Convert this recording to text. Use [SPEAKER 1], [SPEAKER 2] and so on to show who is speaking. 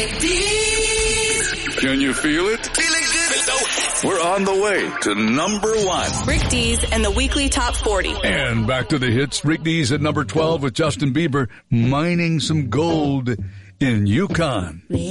[SPEAKER 1] Rick D's.
[SPEAKER 2] Can you feel it?
[SPEAKER 1] Feeling good.
[SPEAKER 2] We're on the way to number 1.
[SPEAKER 3] Rick D's and the weekly top 40.
[SPEAKER 2] And back to the hits. Rick D's at number 12 with Justin Bieber mining some gold in Yukon.